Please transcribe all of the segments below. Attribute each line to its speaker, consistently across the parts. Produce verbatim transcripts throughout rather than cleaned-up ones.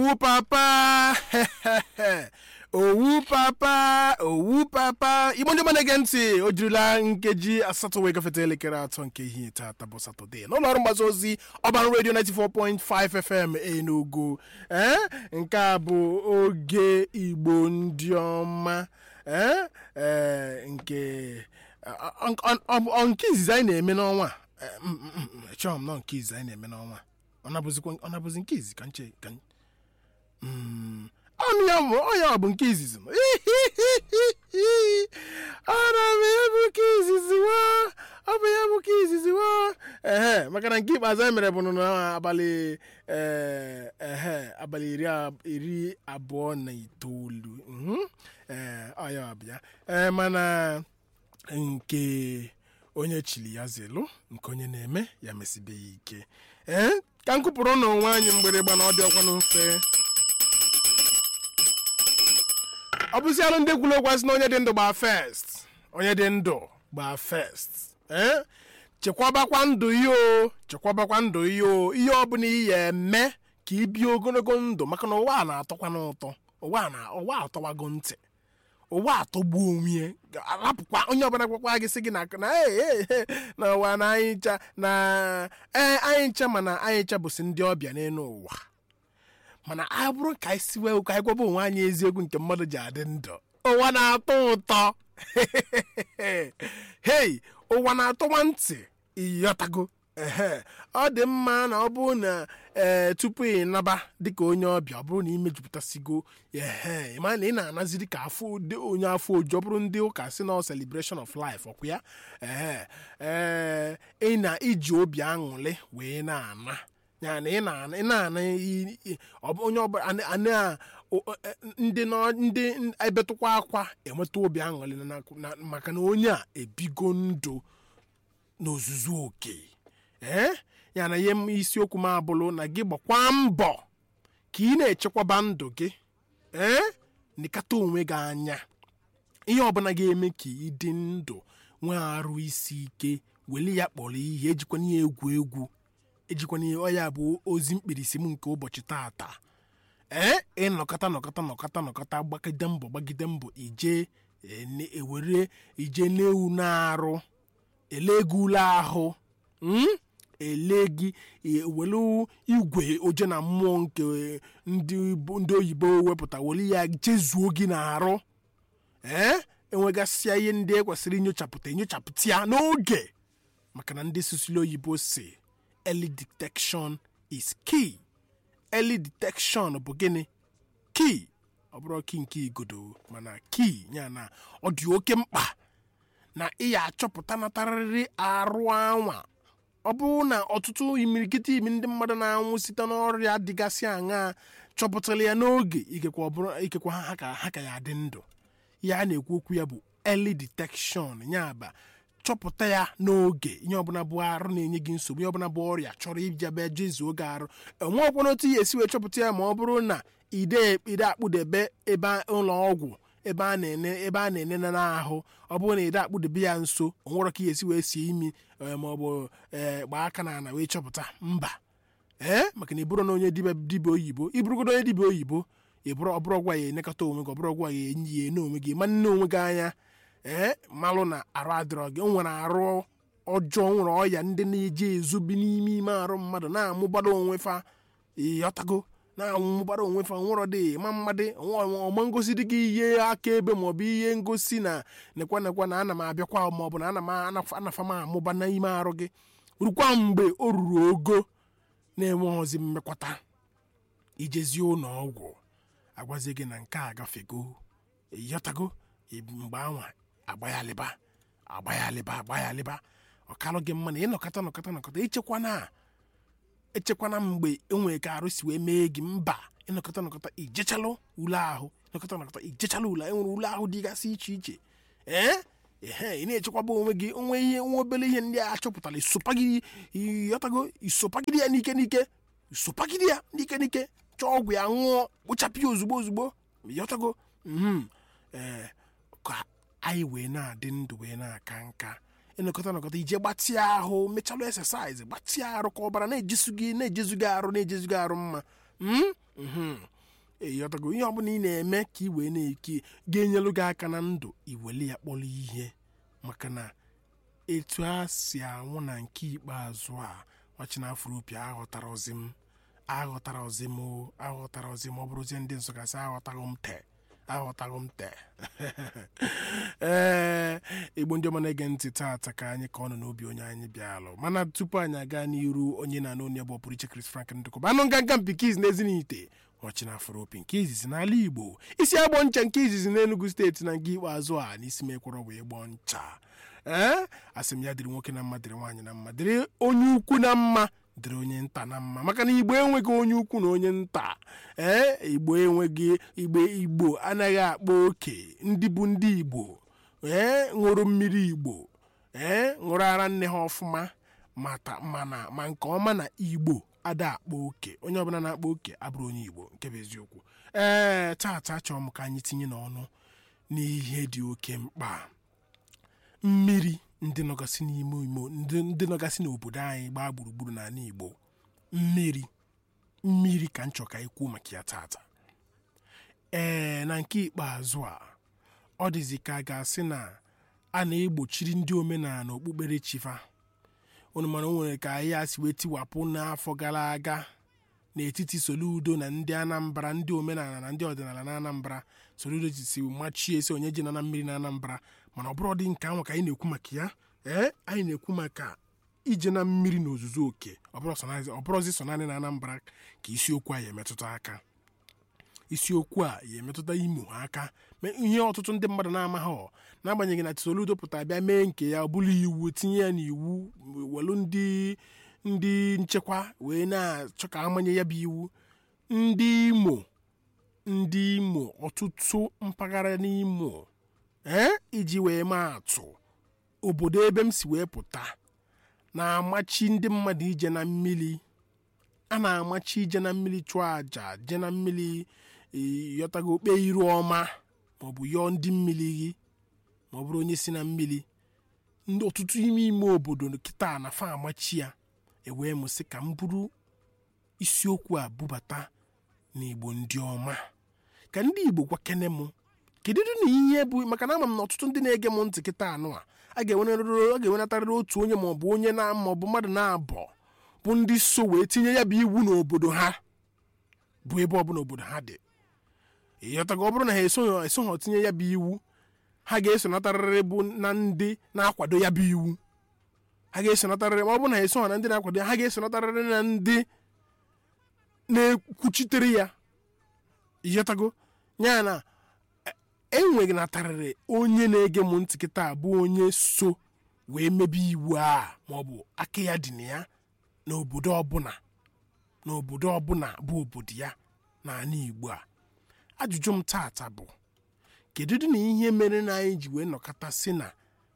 Speaker 1: owu papa owu papa owu papa igbo ndị mana ege ntị o jirila nkeji asatọ wee gafete elekere atọ nke ihe taata bụ Satọde n'ụlọ ọrụ mgbasa ozi Urban Radio ninety-four point five F M Enugu eh nke a bụ oge Igbo ndị ọma eh eh nke nke izizi anyị na-eme n'ọnwa chọọ m nọ nke izizi anyị na-eme n'ọnwa ọ na-abụzi nke izizi ka nche ka ọnụ ya bụ onye ọ bụ nke izizi ọ na-abụ ya bụ nke izizi wa ọ bụ ya bụ nke izizi wa ehe maka na nke ikpeazụ anyị mere bụ n'abalị ehe abalị iri abụọ na itoolu ee ọ ya ọbịa ee mana nke onye chili ya zelu nke onye na-eme ya mesibeghị ike ee ka m kwupụrụ n'onwe anyị mgbịrịgba na ọ dị ọkwa n'ofe ọ bụzialụ ndị kwuru okwu asị na onye dị ndụ gbaa first onye dị ndụ gbaa first ee chekwabakwa ndụ ihe o chekwabakwa ndụ ihe o ihe ọ bụla ị ya eme ka ị bie ogologo ndụ maka na ụwa na-atọkwa n'ụtọ ụwa na ụwa atọwago ntị ụwa atọgbuo onwe ya arapụkwa onye ọbụla gwakwa gị sị gị na na na ụwa na anyị ncha na ee anyị ncha mana anyị ncha bụsị ndị ọbịa n'elu ụwa mana a bụrụ ka anyị siwe ụka anyị gwaba onwe anyị eziokwu nke mmadụ ji adị ndụ ụwa na-atọ ụtọ hei ụwa na-atọwa ntị ịghọtago ehe ọ dị mma na ọ bụrụ na ee tupu ị naba dịka onye ọbịa ọ bụrụ na ị mejupụtasigo ehe ịma na ị na-anaziri ka afọ onye afọ oju ọ bụrụ ndị ụka si na celebration of life ọkwa ya ehe ee ị na-iji obi aṅụrị wee na-ana ya na ị na-ana onye ọbụla ndị ndị ebetụkwa akwa enweta obi aṅụrị maka na onye a ebigo ndụ n'ozuzu oke ee ya na ihe isiokwu m abụrụ na gị gbakwa mbọ ka ị na-echekwaba ndụ gị ee n'ikata onwe gị anya ihe ọbụla ga-eme ka ị dị ndụ nwee arụ isi ike weli ya kpọrọ ihe ejikwana ya egwu egwu ejikwana ihe ọya bụ ozi mkpirisi m nke ụbọchị taata ee ịnọkọta nọkọta nọkọta nọkọta gbagide mbọ gbagide mbọ ije ewere ije n'ewu na-arụ ele gị ule ahụ ele gị ewelu igwe oje na mmụọ nke ndị oyibo wepụta weli ya jezuo gị n'arụ ee enwegasịa ihe ndị ekwesịrị inyochapụta enyochapụta ya n'oge maka na ndị susuli oyibo si early detection is key. Early detection bụ gịnị? Key. Ọ bụrụ key nke igodo mana key ya na ọ dị oke mkpa na ị ya achọpụta natarịrị arụ anwa ọ bụrụ na ọtụtụ imirikiti imi ndị mmadụ na-anwụ site n'ọrịa dịgasị aṅa chọpụtara ya n'oge ikekwa ọ bụrụ ikekwa ha ka ha ka ya dị ndụ ya na-ekwu okwu ya bụ early detection ya ba chọpụta ya n'oge ihe ọbụla bụ arụ na-enye gị nsogbu ihe ọbụla bụ ọrịa chọrọ ijabe jezuo oge arụ enwe ọkwana otu ihe esi wee chọpụta ya ma ọ bụrụ na ide ide akpụdebe ebe ụlọ ọgwụ ebe a na-ene ebe a na-ene n'ahụ ọ bụrụ na ide akpụdebe ya nso o nwere ka ihe esi wee sie imi ma ọ bụ ee gbaa aka na ana wee chọpụta mba ee maka na ịbụrụ na onye dibịa oyibo ịbụrụgodo onye dibịa oyibo ịbụrụ ọ bụrụ gwa ya enekọta onwe gị ọ bụrụ gwa ya enyi ya n'onwe gị ma nne onwe gị anya ee malụ na arụ adịrọ gị o nwere arụ ọjọọ nwere ọya ndị na-eji ezobi n'ime ime arụ mmadụ na-amụgbado onwe fa ịghọtago na-amụgbado onwe fa nwụrọ dị ma mmadụ ọma ngosi dị gị ihe akaebe maọbụ ihe ngosi na nekwa nekwa na ana m abịakwa maọbụ na ana m anafa m amụba n'ime arụ gị rukwa mgbe o ruru ogo na-enweghịzi mmekwata ijezi ụlọ ọgwụ agwazie gị na nke a gafego ịghọtago mgbe anwa agbaghalịba agbaghalịba agbaghalịba ọkalụ gị mma na ịnọkọta nọkọta nọkọta echekwana echekwana mgbe enwere ka arụ si wee mee gị mba ịnọkọta nọkọta ijechalụ ule ahụ nọkọta nọkọta ijechalụ ule enwere ule ahụ dịgasị iche iche ee ehe ị na-echekwaba onwe gị onwe ihe nwa obere ihe ndị a chọpụtara isopagide ịghọtago isopagide ya n'ike n'ike isopagide ya n'ike n'ike chọọ ọgwụ ya ṅụọ kpochapụ ya ozugbo ozugbo ịghọtago ee ka anyị wee na-adị ndụ wee na-aka nka ịnọkọta nọkọta ije gbatịa ahụ mechalụ exercise gbatịa arụ ka ọbara na-ejezu gị na-ejezu gị arụ na-ejezu gị arụ mma ịghọtago ihe ọbụla ị na-eme ka i wee na-eke ga-enyelu gị aka na ndụ iweli ya kpọrọ ihe maka na etu a si anwụ na nke ikpeazụ a nwachinafropi aghọtarozi m aghọtarozi m aghọtarozi m ọ bụrụzie ndị Nsụka aghọtaghị m te aghọtaghị m te ee Igbo ndị ọma na-ege ntị taata ka anyị ka ọ nọ n'obi onye anyị bịalụ mana tupu anyị aga n'iru onye na-anụ onye bụ ọpụrụ iche Chris Frank Ndụkọba anụ nganga mpikiz na Ezinite nwachinafropi nke izizi n'ala Igbo isi agbọ ncha nke izizi n'Enugu steeti na nke ikpeazụ a n'isi mekwọrọ wee gbọọ ncha ee asị m ya dịrị nwoke na mma dịrị nwaanyị na mma dịrị onye ukwu na mma dịrị onye nta na mma maka na Igbo enweghị onye ukwu na onye nta ee Igbo enweghị Igbo Igbo anaghị akpa oke ndị bụ ndị Igbo ee ṅụrụ mmiri Igbo ee ṅụrụ ara nne ha ọfụma mata mana ma nke ọma na Igbo ada akpa oke onye ọbụla na-akpa oke abụrụ onye Igbo nke bụ eziokwu ee taata chọrọ m ka anyị tinye n'ọnụ n'ihe dị oke mkpa mmiri ndị nọgasị n'ime ime ndị nọgasị n'obodo anyị gbaa gburugburu n'ala Igbo mmiri mmiri ka nchọ ka ikwu maka ya tata ee na nke ikpeazụ a ọ dịzi ka a ga-asị na a na-egbochiri ndị omenala okpukperechi fa unu mana o nwere ka anyị asị wee tiwapụ n'afọ gara aga n'etiti Soludo na ndị Anambra ndị omenala na ndị ọdịnala na Anambra Soludo si machie esi onye ji na mmiri na Anambra mana ọ bụrụ dị nke ahụ ka anyị na-ekwu maka ya ee anyị na-ekwu maka ije na mmiri na ozuzu oke ọ bụrụzi so naanị na Anambra ka isiokwu a ya emetụta aka isiokwu a ya emetụta Imo aka ihe ọtụtụ ndị mmadụ na-amaghị n'agbanyeghị na Soludo pụtara bịa mee nke ya ọ bụla iwu tinye ya n'iwu welu ndị ndị nchekwa wee na-achọ ka amanye ya bụ iwu ndị Imo ndị Imo ọtụtụ mpaghara n'Imo ee iji wee maa atụ obodo ebe m si wee pụta na-amachi ndị mmadụ ije na mmiri a na-amachi ije na mmiri chụọ aja je na mmiri yọtago okpe iru ọma maọbụ yọọ ndị mmiri gị ma ọ bụrụ onye si na mmiri ndị ọtụtụ ime ime obodo kịta na fa amachi ya ewee mụsị ka m bụrụ isiokwu a bubata n'Igbo ndị ọma ka ndị Igbo gwakene m kedu na ihe bụ maka na ama m na ọtụtụ ndị na-ege m ntị kịta anụ a a ga-enwenatarịrị otu onye maọbụ onye na maọbụ mmadụ na-abọ bụ ndị so wee tinye ya bụ iwu n'obodo ha bụ ebe ọbụla obodo ha dị ịghọtago ọ bụrụ na ha esoghị tinye ya bụ iwu ha ga-esonatarịrị bụ na ndị na-akwado ya bụ iwu ha ga-esonatarịrị ma ọ bụrụ na ha esoghị na ndị na-akwado ya ha ga-esonatarịrị na ndị na-ekwuchitere ya ịghọtago ya na enweghị natarịrị onye na-ege m ntị kịta bụ onye so wee mebe iwu a maọbụ aka ya dị na ya n'obodo ọbụla n'obodo ọbụla bụ obodo ya n'ala Igbo a ajụjụ m taata bụ kedu dị na ihe mere na anyị ji wee nọkọta sị na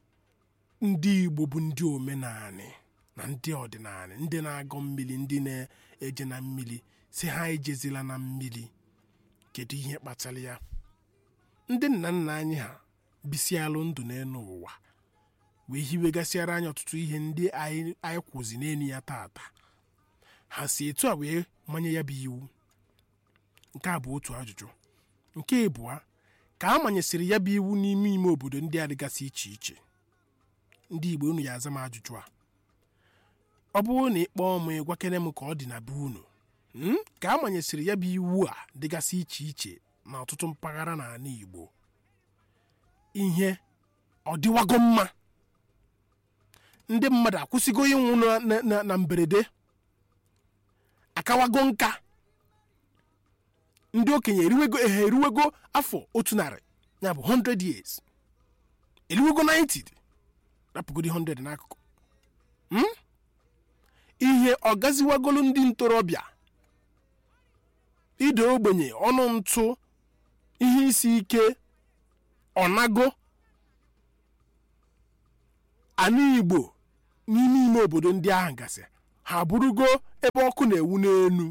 Speaker 1: ndị Igbo bụ ndị omenala na ndị ọdịnala ndị na-agọ mmiri ndị na-eje na mmiri si ha ejezila na mmiri kedu ihe kpatara ya ndị nna nna anyị ha bisialụ ndụ n'elu ụwa wee hiwegasịara anyị ọtụtụ ihe ndị anyị kwụzi n'elu ya tata ha si etu a wee manye ya bụ iwu nke a bụ otu ajụjụ nke abụọ ka a manyesịrị ya bụ iwu n'ime ime obodo ndị a dịgasị iche iche ndị Igbo unu ya aza m ajụjụ a ọ bụrụ na ịkpọọ m ịgwakere m ka ọ dị na be unu ka a manyesịrị ya bụ iwu a dịgasị iche iche na ọtụtụ mpaghara n'ala Igbo ihe ọ dịwago mma ndị mmadụ akwụsịgo ịnwụ na mberede akawago nka ndị okenye eriwego ehe eriwego afọ otu narị ya bụ one hundred years eriwego ninety rapụgodi one hundred n'akụkụ ihe ọ gaziwagolu ndị ntorobịa ide ogbenye ọnụ ntụ ihe isi ike ọnago ala Igbo n'ime ime obodo ndị ahụ gasị ha bụrụgo ebe ọkụ na-ewu n'elu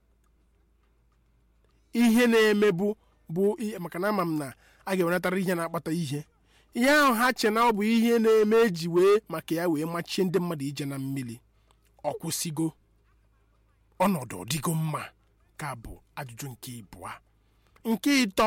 Speaker 1: ihe na-emebu bụ maka na ama m na a ga-enwetara ihe na-akpata ihe ihe ahụ ha che na ọ bụ ihe na-eme eji wee maka ya wee machie ndị mmadụ ije na mmiri ọ kwụsịgo ọnọdụ ọdịgo mma ka bụ ajụjụ nke ịbụa nke ịtọ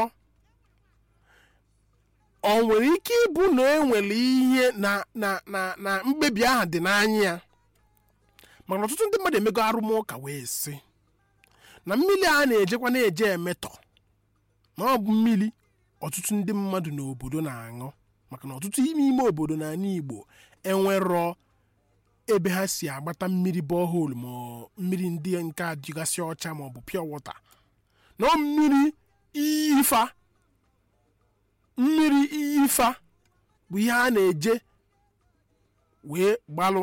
Speaker 1: o nwere ike ịbụ na enwere ihe na na na na mkpebi ahụ dị n'anya ya mana ọtụtụ ndị mmadụ emego arụmụka wee sị na mmiri a na-ejekwa na-eje emetọ na ọ bụ mmiri ọtụtụ ndị mmadụ n'obodo na-aṅụ maka na ọtụtụ ime ime obodo na ala Igbo enwerọ ebe ha si agbata mmiri borehole ma mmiri ndị nke adịgasị ọcha ma ọ bụ pure water na mmiri ifa mmiri ifa bụ ihe a na-eje wee gbalụ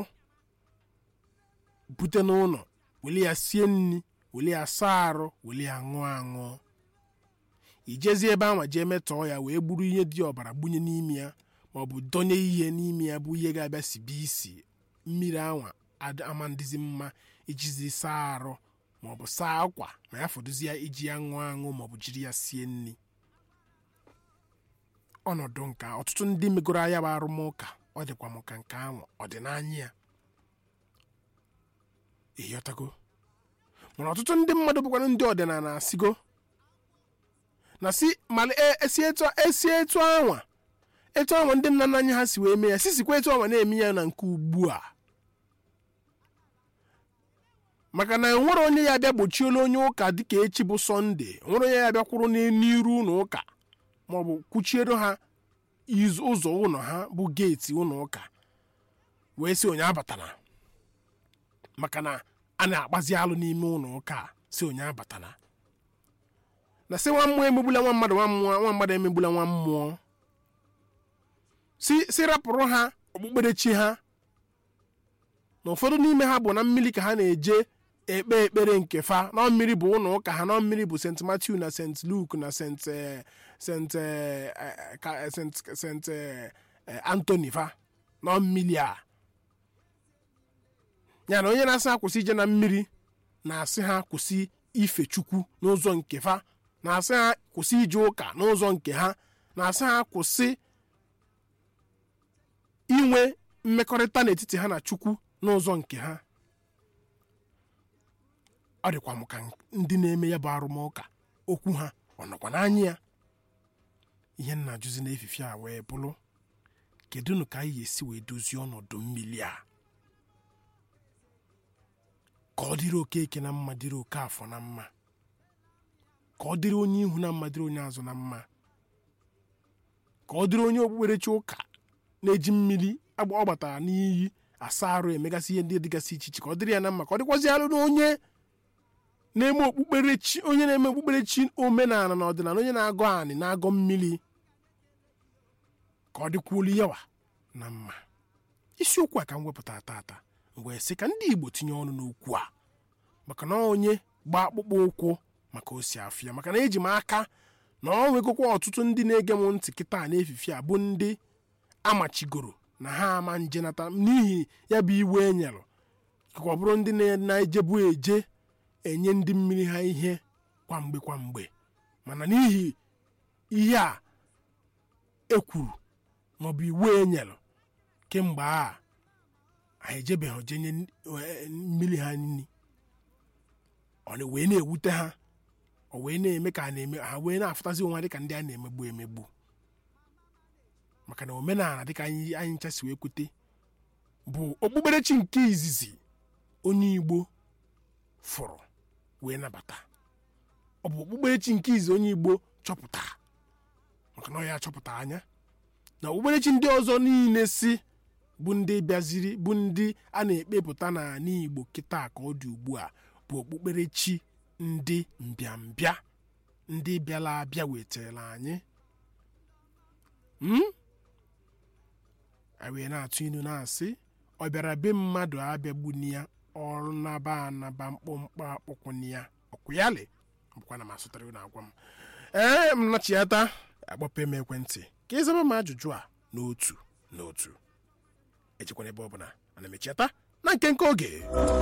Speaker 1: bute n'ụlọ wele ya sie nri wele ya saa arụ wele ya ṅụọ aṅụọ ijezi ebe anwa jee metọọ ya wee gburu ihe dị ọbara gbunye n'ime ya ma ọ bụ donye ihe n'ime ya bụ ihe ga-abịa sibe isi mmiri anwa ama ndịzi mma ijizi saa arụ ma ọ bụ saa akwa ma ya fọdụzi ya iji ya ṅụọ aṅụ ma ọ bụ jiri ya sie nri ọnọdụ nka ọtụtụ ndị megoro anya bụ arụmụka ọ dịkwa m ka nke ahụ ọ dị n'anya ya ịghọtago mana ọtụtụ ndị mmadụ bụkwana ndị ọdịnala asigo na si mali esi etu esi etu anwa etu anwa ndị nna nna anyị ha si wee mee ya sisikwa etu anwa na-eme ya na nke ugbu a maka na enwere onye ya bịa gbochiela onye ụka dịka echi bụ Sọnde nwere onye ya bịa kwụrụ n'iru ụlọ ụka ma ọ bụ kwuchiere ha ụzọ ụlọ ha bụ geeti ụlọ ụka wee sị onye abatana maka na a na-akpazi alụ n'ime ụlọ ụka si onye abatana na sị nwa mmụọ emegbula nwa mmadụ nwa mmụọ nwa mmadụ emegbula nwa mmụọ si si rapụrụ ha okpukperechi ha na ụfọdụ n'ime ha bụ na mmiri ka ha na-eje ekpe ekpere nke fa na mmiri bụ ụlọ ụka ha na mmiri bụ Saint Matthew na Saint Luke na Saint Saint Saint Saint Anthony fa na mmiri a ya na onye na-asị ha kwụsị ije na mmiri na-asị ha kwụsị ife Chukwu n'ụzọ nke fa na-asị ha kwụsị ije ụka n'ụzọ nke ha na-asị ha kwụsị inwe mmekọrịta n'etiti ha na Chukwu n'ụzọ nke ha ọ dịkwa m ka ndị na-eme ya bụ arụmụka okwu ha ọ nọkwa n'anya ya ihe nna jụzi n'efife a wee bụrụ kedụnụ ka anyị esi wee dozie ọnọdụ mmiri a ka ọ dịrị Okeke na mma dịrị Okafọ na mma ka ọ dịrị onye ihu na mma dịrị onye azụ na mma ka ọ dịrị onye okpukperechi ụka na-eji mmiri ọ gbatara n'iyi asa arụ emegasị ihe ndị dịgasị iche iche ka ọ dịrị ya na mma ka ọ dịkwazị alụ na onye na-eme okpukperechi onye na-eme okpukperechi omenala na ọdịnala onye na-agọ anị na-agọ mmiri ka ọ dịkwuolu yawa na mma isiokwu a ka m wepụtara tata mgbe sị ka ndị Igbo tinye ọnụ n'okwu a maka na onye gba akpụkpọ ụkwụ maka osi afịa maka na eji m aka na ọ nwegokwa ọtụtụ ndị na-ege m ntị kịta n'efife a bụ ndị amachigoro na ha ama njenata n'ihi ya bụ iwe enyelụ ka ọ bụrụ ndị na-ejebu eje enye ndị mmiri ha ihe kwamgbe kwamgbe mana n'ihi ihe a ekwuru maọbụ iwe enyelụ kemgbe a ha ejebeghị ojenye mmiri ha nri ọ wee na-ewute ha ọ wee na-eme ka na-eme ha wee na-afụtazi onwe dịka ndị a na-emegbu emegbu maka na omenala dịka anyị anyị nchasi wee kwute bụ okpukperechi nke izizi onye Igbo fụrụ wee nabata ọ bụ okpukperechi nke izizi onye Igbo chọpụta maka na ọ ya chọpụta anya na okpukperechi ndị ọzọ niile si bụ ndị bịaziri bụ ndị a na-ekpepụta n'ala Igbo kịta ka ọ dị ugbu a bụ okpukperechi ndị mbịambịa ndị bịara abịa wetara anyị a wee na-atụ inu na-asị ọ bịara be mmadụ abịagbuni ya ọrụ naba anaba mkpụmkpụ akpụkwụnị ya ọkwụyalị bụkwa na m asụtara na agwa m ee m nachiata akpọpe m ekwentị ka ịzaba m ajụjụ a n'otu n'otu ejikwana ebe ọ bụla ana m echiata na nke nke oge